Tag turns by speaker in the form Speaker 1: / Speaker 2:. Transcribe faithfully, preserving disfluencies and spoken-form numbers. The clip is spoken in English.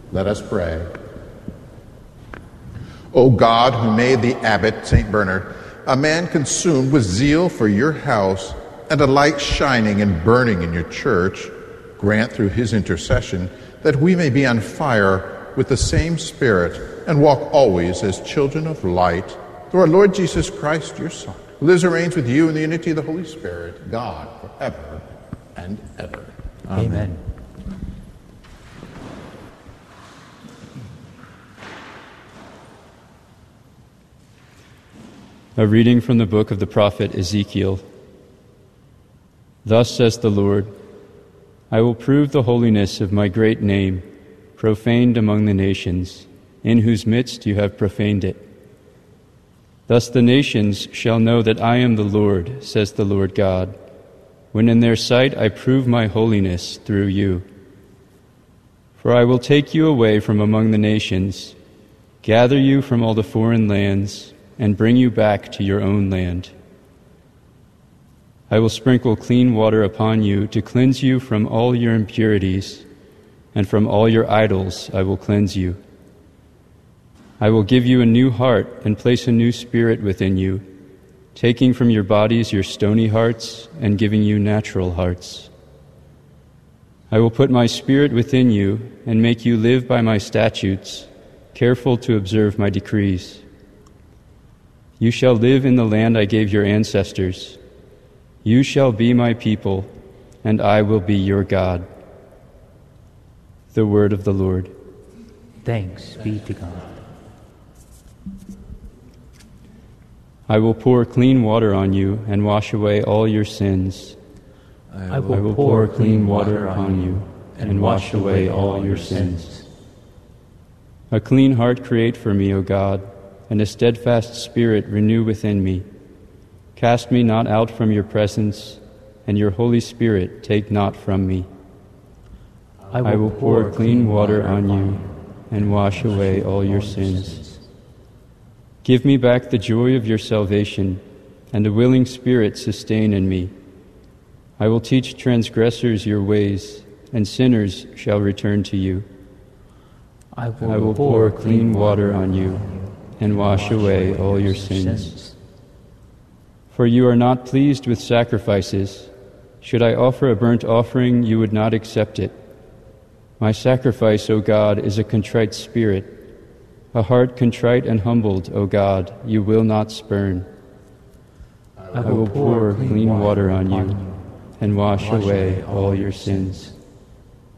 Speaker 1: Let us pray. O God, who made the abbot, Saint Bernard, a man consumed with zeal for your house and a light shining and burning in your church, grant through his intercession that we may be on fire with the same Spirit and walk always as children of light, through our Lord Jesus Christ, your Son, who lives and reigns with you in the unity of the Holy Spirit, God, forever and ever.
Speaker 2: Amen. Amen.
Speaker 3: A reading from the book of the prophet Ezekiel. Thus says the Lord, I will prove the holiness of my great name, profaned among the nations, in whose midst you have profaned it. Thus the nations shall know that I am the Lord, says the Lord God, when in their sight I prove my holiness through you. For I will take you away from among the nations, gather you from all the foreign lands, and bring you back to your own land. I will sprinkle clean water upon you to cleanse you from all your impurities, and from all your idols I will cleanse you. I will give you a new heart and place a new spirit within you, taking from your bodies your stony hearts and giving you natural hearts. I will put my spirit within you and make you live by my statutes, careful to observe my decrees. You shall live in the land I gave your ancestors. You shall be my people, and I will be your God. The word of the Lord.
Speaker 2: Thanks be to God.
Speaker 3: I will pour clean water on you and wash away all your sins.
Speaker 2: I will, I will pour clean water on you and wash away all your sins.
Speaker 3: A clean heart create for me, O God, and a steadfast spirit renew within me. Cast me not out from your presence, and your Holy Spirit take not from me. I will, I will pour, pour clean water on you and wash away all your sins. Give me back the joy of your salvation, and a willing spirit sustain in me. I will teach transgressors your ways, and sinners shall return to you.
Speaker 2: I will,
Speaker 3: I will pour clean water on you and wash away all your sins. For you are not pleased with sacrifices. Should I offer a burnt offering, you would not accept it. My sacrifice, O God, is a contrite spirit. A heart contrite and humbled, O God, you will not spurn. I will pour clean water on you and wash away all your sins.